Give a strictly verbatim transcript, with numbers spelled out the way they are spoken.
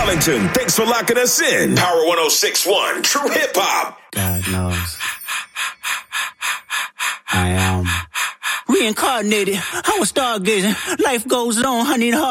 Arlington, thanks for locking us in. Power one oh six point one, True Hip Hop. God knows. I am reincarnated. I was stargazing. Life goes on. I need a